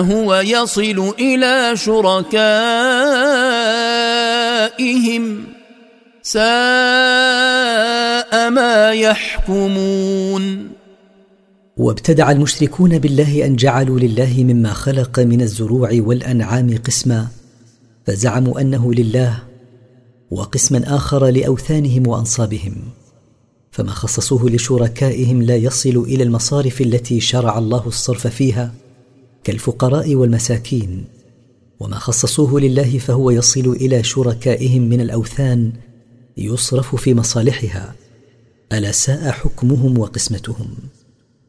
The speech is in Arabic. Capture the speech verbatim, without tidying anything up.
هو يصل إلى شركائهم ساء ما يحكمون. وابتدع المشركون بالله أن جعلوا لله مما خلق من الزروع والأنعام قسما، فزعموا أنه لله وقسما آخر لأوثانهم وأنصابهم، فما خصصوه لشركائهم لا يصل إلى المصارف التي شرع الله الصرف فيها كالفقراء والمساكين، وما خصصوه لله فهو يصل إلى شركائهم من الأوثان يصرف في مصالحها. ألا ساء حكمهم وقسمتهم.